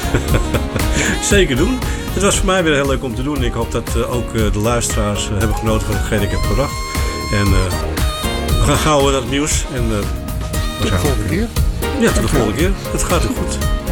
Zeker doen. Het was voor mij weer heel leuk om te doen. Ik hoop dat ook de luisteraars hebben genoten van hetgeen ik heb gebracht. En we gaan gauw naar het nieuws. En, tot de volgende keer. Ja, tot de volgende keer. Het gaat u goed.